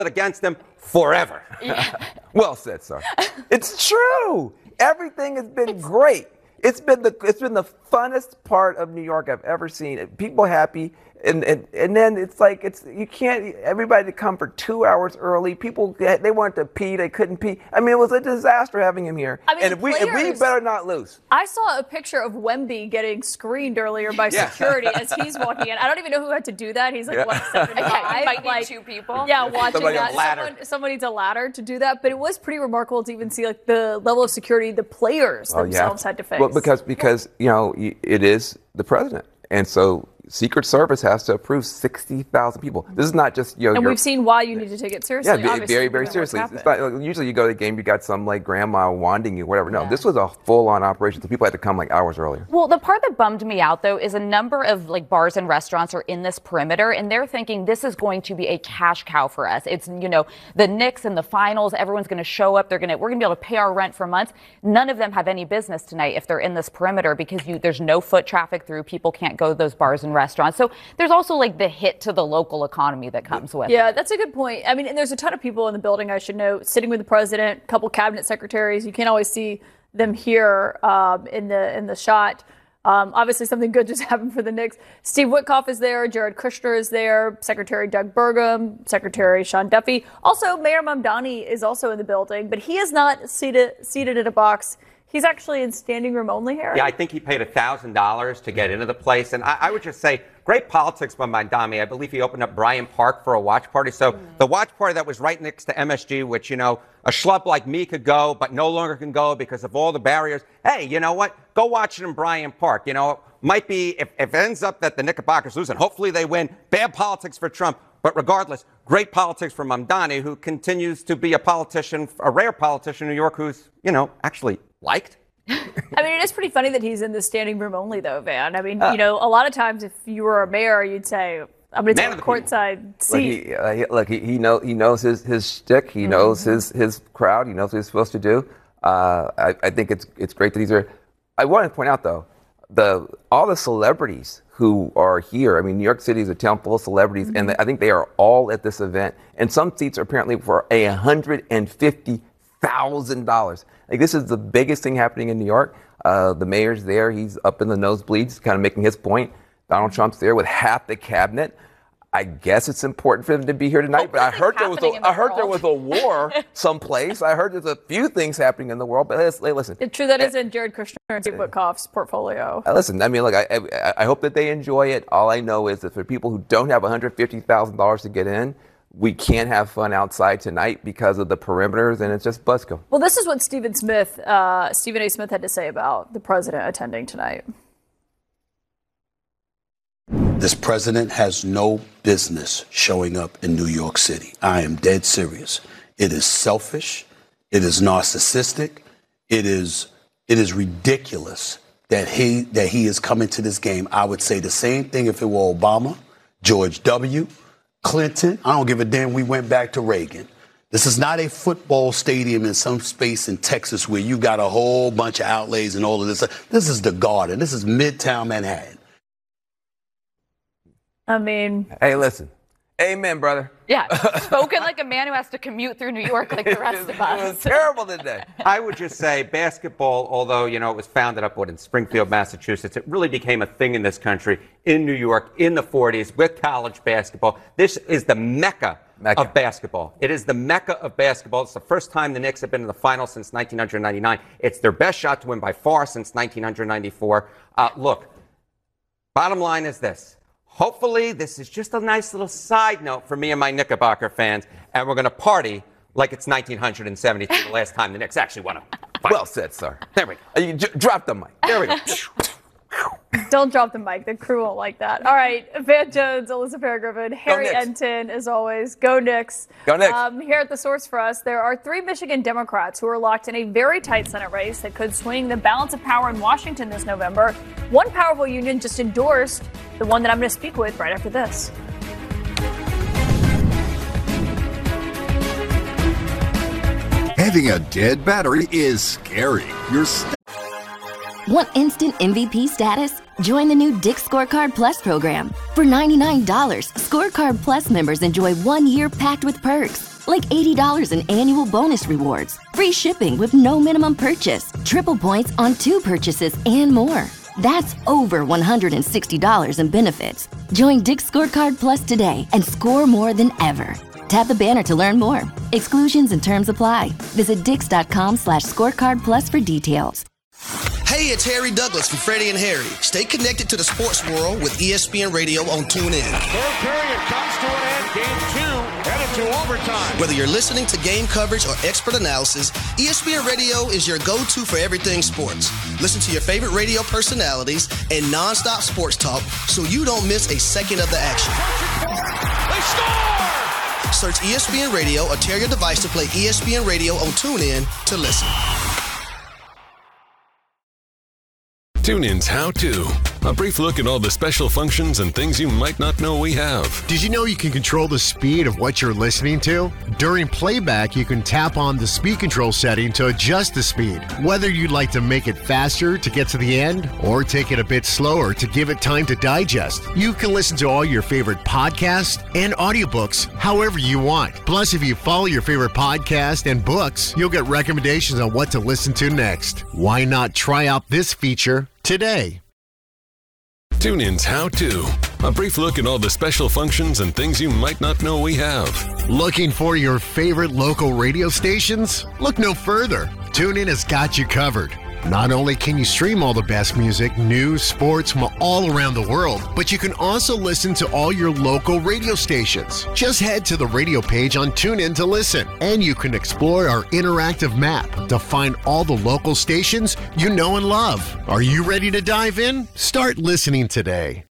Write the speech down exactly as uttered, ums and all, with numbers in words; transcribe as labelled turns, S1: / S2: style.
S1: against him forever.
S2: Yeah.
S3: Well said, sir. It's true. Everything has been great. It's been the it's been the funnest part of New York I've ever seen. People happy, and and, and then it's like it's you can't everybody to come for two hours early. People they wanted to pee, they couldn't pee. I mean, it was a disaster having him here.
S2: I mean,
S3: and if we if we better not lose.
S2: I saw a picture of Wemby getting screened earlier by
S1: Yeah.
S2: security as he's walking in. I don't even know who had to do that. He's like
S3: Yeah.
S2: what seventy-five?
S4: Yeah, you might need
S2: like
S4: two people.
S2: Yeah, watching
S1: Somebody
S2: that.
S1: a ladder.
S2: Someone, someone needs a ladder to do that. But it was pretty remarkable to even see like the level of security the players
S3: Oh, yeah.
S2: themselves had to face.
S3: Well, because because you know y- it is the president, and so Secret Service has to approve sixty thousand people. This is not just you know.
S2: and
S3: your-
S2: we've seen why you need to take it seriously.
S3: Yeah, ve-
S2: obviously,
S3: very, very
S2: given what's
S3: seriously. It's
S2: happened.
S3: not, like, usually you go to a game, you got some like grandma wanding you, whatever. No,
S4: Yeah.
S3: this was a full-on operation, so people had to come like hours earlier.
S4: Well, the part that bummed me out, though, is a number of like bars and restaurants are in this perimeter, and they're thinking this is going to be a cash cow for us. It's, you know, the Knicks and the finals. Everyone's going to show up. They're going to we're going to be able to pay our rent for months. None of them have any business tonight if they're in this perimeter because you there's no foot traffic through. People can't go to those bars and restaurants. So there's also like the hit to the local economy that comes with it.
S2: Yeah, that's a good point. I mean, and there's a ton of people in the building, I should note, sitting with the president, a couple cabinet secretaries. You can't always see them here um, in the in the shot. Um, obviously, something good just happened for the Knicks. Steve Witkoff is there. Jared Kushner is there. Secretary Doug Burgum. Secretary Sean Duffy. Also, Mayor Mamdani is also in the building, but he is not seated seated in a box. He's actually in standing room only, Harry.
S1: Yeah, I think he paid one thousand dollars to get into the place. And I, I would just say, great politics by Mamdani. I believe he opened up Bryant Park for a watch party. So mm. the watch party that was right next to M S G, which, you know, a schlub like me could go, but no longer can go because of all the barriers. Hey, you know what? Go watch it in Bryant Park. You know, might be, if, if it ends up that the Knickerbockers lose, and hopefully they win, bad politics for Trump. But regardless, great politics for Mamdani, who continues to be a politician, a rare politician in New York who's, you know, actually liked.
S2: I mean, it is pretty funny that he's in the standing room only, though, Van. I mean, uh, you know, a lot of times if you were a mayor, you'd say, I'm going to take a courtside seat.
S3: Look, he, uh, he, look, he, he, know, he knows his, his shtick. He mm-hmm. knows his, his crowd. He knows what he's supposed to do. Uh, I, I think it's it's great that he's there. I want to point out, though, the all the celebrities who are here. I mean, New York City is a town full of celebrities, mm-hmm. and I think they are all at this event. And some seats are apparently for one hundred fifty thousand dollars. Like, this is the biggest thing happening in New York. Uh, the mayor's there. He's up in the nosebleeds, kind of making his point. Donald Trump's there with half the cabinet. I guess it's important for them to be here tonight,
S4: oh,
S3: but I heard there was a,
S4: the
S3: I heard
S4: world?
S3: there was a war someplace. I heard there's a few things happening in the world, but let's, listen.
S2: It's true that is in Jared Kushner and Steve Witkoff's portfolio.
S3: Uh, listen, I mean, look, I, I I hope that they enjoy it. All I know is that for people who don't have one hundred fifty thousand dollars to get in, we can't have fun outside tonight because of the perimeters, and it's just buzzkill.
S2: Well, this is what Stephen Smith, uh, Stephen A. Smith had to say about the president attending tonight.
S5: This president has no business showing up in New York City. I am dead serious. It is selfish. It is narcissistic. It is it is ridiculous that he that he is coming to this game. I would say the same thing if it were Obama, George W., Clinton. I don't give a damn. We went back to Reagan. This is not a football stadium in some space in Texas where you got a whole bunch of outlays and all of this. This is the Garden. This is Midtown Manhattan.
S2: I mean,
S3: hey, listen. Amen, brother.
S4: Yeah, spoken like a man who has to commute through New York like the rest of us.
S3: It was terrible today.
S1: I would just say basketball, although, you know, it was founded up what, in Springfield, Massachusetts, it really became a thing in this country, in New York, in the forties, with college basketball. This is the mecca, mecca of basketball. It is the mecca of basketball. It's the first time the Knicks have been in the finals since nineteen ninety-nine. It's their best shot to win by far since nineteen ninety-four. Uh, look, bottom line is this. Hopefully, this is just a nice little side note for me and my Knickerbocker fans, and we're going to party like it's nineteen seventy-two, the last time the Knicks actually won a final.
S3: Well said, sir.
S1: There we go.
S3: Uh, you j- drop the mic.
S1: There we go.
S2: Don't drop the mic. The crew won't like that. All right. Van Jones, Alyssa Fairgriffin, Harry
S3: Knicks.
S2: Enton, as always. Go Knicks.
S3: Go Knicks.
S2: Um, here at The Source for us, there are three Michigan Democrats who are locked in a very tight Senate race that could swing the balance of power in Washington this November. One powerful union just endorsed the one that I'm going to speak with right after this.
S6: Having a dead battery is scary. You're st-
S7: Want instant M V P status? Join the new Dick's Scorecard Plus program. For ninety-nine dollars, Scorecard Plus members enjoy one year packed with perks, like eighty dollars in annual bonus rewards, free shipping with no minimum purchase, triple points on two purchases, and more. That's over one hundred sixty dollars in benefits. Join Dick's Scorecard Plus today and score more than ever. Tap the banner to learn more. Exclusions and terms apply. Visit dix.com slash scorecard plus for details.
S8: Hey, it's Harry Douglas from Freddie and Harry. Stay connected to the sports world with E S P N Radio on TuneIn.
S9: Third period comes to an end. Game two headed to overtime.
S8: Whether you're listening to game coverage or expert analysis, E S P N Radio is your go-to for everything sports. Listen to your favorite radio personalities and nonstop sports talk so you don't miss a second of the action.
S9: They score!
S8: Search E S P N Radio or tear your device to play E S P N Radio on TuneIn to listen.
S10: TuneIn's How To. A brief look at all the special functions and things you might not know we have.
S11: Did you know you can control the speed of what you're listening to? During playback, you can tap on the speed control setting to adjust the speed. Whether you'd like to make it faster to get to the end or take it a bit slower to give it time to digest, you can listen to all your favorite podcasts and audiobooks however you want. Plus, if you follow your favorite podcast and books, you'll get recommendations on what to listen to next. Why not try out this feature today?
S10: TuneIn's How To. A brief look at all the special functions and things you might not know we have.
S11: Looking for your favorite local radio stations? Look no further. TuneIn has got you covered. Not only can you stream all the best music, news, sports from all around the world, but you can also listen to all your local radio stations. Just head to the radio page on TuneIn to listen, and you can explore our interactive map to find all the local stations you know and love. Are you ready to dive in? Start listening today.